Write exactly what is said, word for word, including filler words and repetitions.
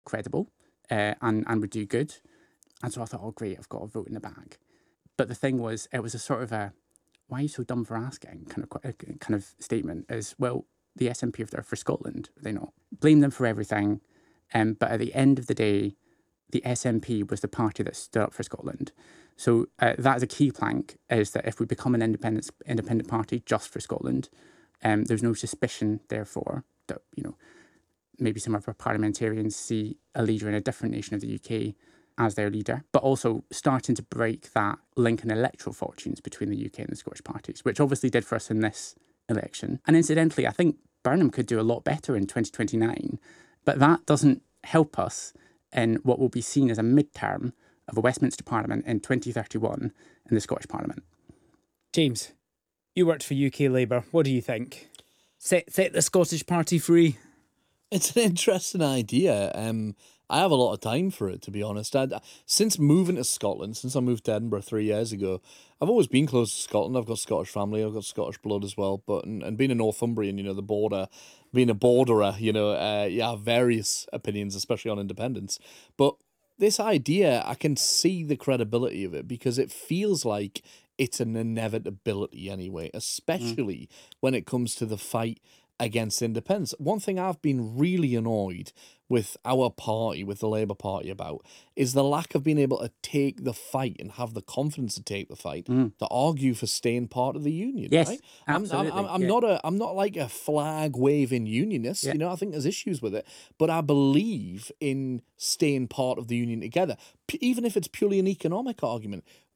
credible uh, and, and would do good. And so I thought, oh, great, I've got a vote in the bag. But the thing was, it was a sort of a, why are you so dumb for asking kind of kind of statement is, well, the S N P, if they're for Scotland, they not. Blame them for everything. Um, but at the end of the day, the S N P was the party that stood up for Scotland. So uh, that is a key plank, is that if we become an independent independent party just for Scotland, um, there's no suspicion, therefore, that, you know, maybe some of our parliamentarians see a leader in a different nation of the U K as their leader, but also starting to break that link in electoral fortunes between the U K and the Scottish parties, which obviously did for us in this election. And incidentally, I think Burnham could do a lot better in twenty twenty-nine, but that doesn't help us in what will be seen as a midterm of a Westminster Parliament in twenty thirty-one in the Scottish Parliament. James, you worked for U K Labour. What do you think? Set, set the Scottish Party free? It's an interesting idea. Um, I have a lot of time for it, to be honest. I'd, since moving to Scotland, since I moved to Edinburgh three years ago, I've always been close to Scotland. I've got Scottish family, I've got Scottish blood as well. But and, and being a Northumbrian, you know, the border, being a borderer, you know, uh, you have various opinions, especially on independence. But this idea, I can see the credibility of it because it feels like it's an inevitability anyway, especially mm. when it comes to the fight against independence. One thing I've been really annoyed with our party, with the Labour Party about, is the lack of being able to take the fight and have the confidence to take the fight, mm. to argue for staying part of the union. Yes, right? absolutely. I'm, I'm, I'm yeah. not a, I'm not like a flag waving unionist. Yeah. You know, I think there's issues with it, but I believe in staying part of the union together, P- even if it's purely an economic argument.